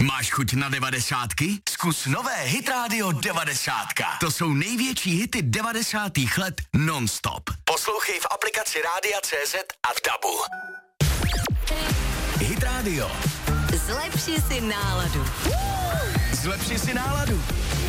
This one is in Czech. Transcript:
Máš chuť na 90? Zkus nové Hit Radio 90. To jsou největší hity 90. let non-stop. Poslouchej v aplikaci Rádia.cz a v DABu. Hit Radio. Zlepši si náladu. Zlepši si náladu.